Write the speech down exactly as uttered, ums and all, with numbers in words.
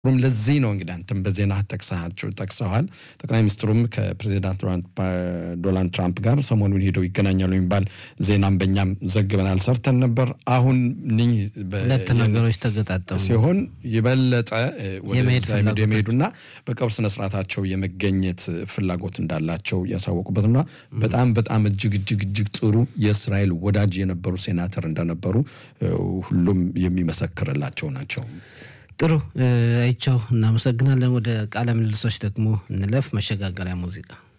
ሩም ለዚህ ነው እንግዲህ አንተም በዜና ተጠቅሳችሁ ተጠቅሰዋል ጠቅላይ ሚኒስትሩም ከፕሬዝዳንት ዶናልድ ትራምፕ ጋር ሰሞኑን ሄደው ይገናኛሉ የሚባል ዜናም በእኛም ዘግበናል ሰርተን ነበር አሁን ነኝ ለተነገሮች ተገጣጣው ሲሆን ይበለጠ ወደ የመሄዱና በቀብር ስነ ስርዓታቸው የመገኘት ፍላጎት እንዳላቸው ያሳወቁበትና በጣም በጣም እጅግ እጅግ እጅግ ጥሩ የእስራኤል ወዳጅ የነበሩ ሴናተር እንደነበሩ ሁሉም የሚመሰክርላቸው ናቸው ጥሩ አይቸው እናመሰግናለን ወደ ቃለ ምልልሶች ደግሞ እንለፍ መሸጋገሪያ ሙዚቃ